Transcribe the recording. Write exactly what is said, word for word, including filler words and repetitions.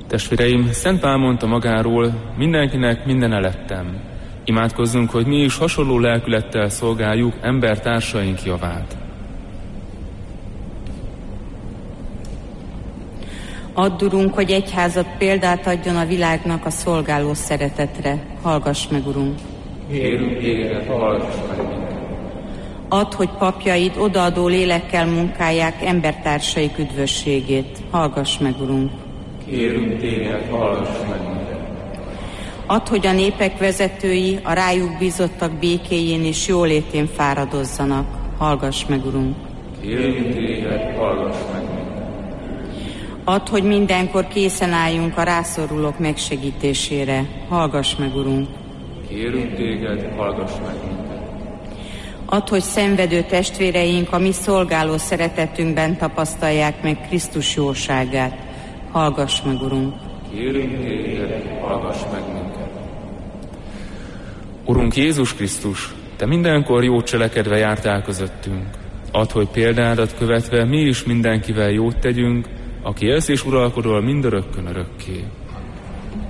Testvéreim, Szent Pál mondta magáról, mindenkinek mindene lettem. Imádkozzunk, hogy mi is hasonló lelkülettel szolgáljuk embertársaink javát. Add, Urunk, hogy egyházad példát adjon a világnak a szolgáló szeretetre. Hallgass meg, Urunk. Kérünk téged, hallgass meg minket. Add, hogy papjaid odaadó lélekkel munkálják embertársaik üdvösségét. Hallgass meg, Urunk. Kérünk téged, hallgass meg minket. Add, hogy a népek vezetői a rájuk bízottak békéjén és jólétén fáradozzanak. Hallgass meg, Urunk. Kérünk téged, hallgass meg minket. Add, hogy mindenkor készen álljunk a rászorulók megsegítésére. Hallgass meg, Urunk. Kérünk téged, hallgass meg minket. Add, hogy szenvedő testvéreink a mi szolgáló szeretetünkben tapasztalják meg Krisztus jóságát. Hallgass meg, Urunk. Kérünk téged, hallgass meg minket. Urunk Jézus Krisztus, te mindenkor jót cselekedve jártál közöttünk. Add, hogy példádat követve mi is mindenkivel jót tegyünk, aki élsz és uralkodol mindörökkön örökké.